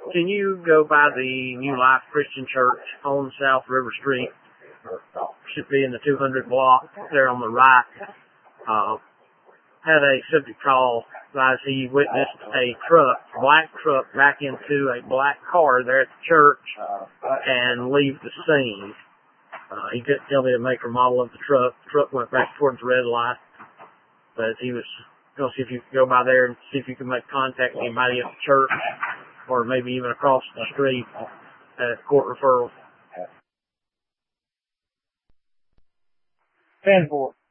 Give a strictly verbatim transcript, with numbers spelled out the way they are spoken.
can you go by the New Life Christian Church on South River Street? Should be in the two hundred block there on the right. Uh, had a subject call as he witnessed a truck, black truck, back into a black car there at the church and leave the scene. Uh, he couldn't tell me the make or model of the truck. The truck went back towards the red light, but he was going to see if you could go by there and see if you could make contact with anybody at the church or maybe even across the street at court referral. ten four.